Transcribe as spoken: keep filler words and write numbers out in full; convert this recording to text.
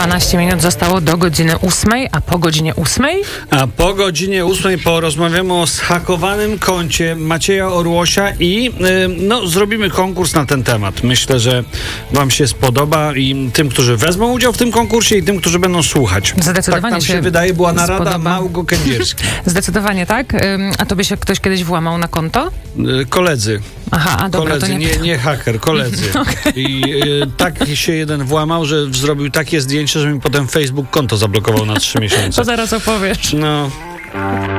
dwanaście minut zostało do godziny ósmej, a po godzinie ósmej? A po godzinie ósmej porozmawiamy o zhakowanym koncie Macieja Orłosia i yy, no, zrobimy konkurs na ten temat. Myślę, że wam się spodoba i tym, którzy wezmą udział w tym konkursie i tym, którzy będą słuchać. Zdecydowanie tak nam się, się wydaje, była narada spodoba. Małgo-Kędzierskiej. Zdecydowanie tak. Ym, a to by się ktoś kiedyś włamał na konto? Yy, koledzy. Aha, a dobra, koledzy, to nie... nie, nie haker, koledzy. Okay. I yy, tak się jeden włamał, że zrobił takie zdjęcie, że mi potem Facebook konto zablokował na trzy miesiące. To zaraz opowiesz. No...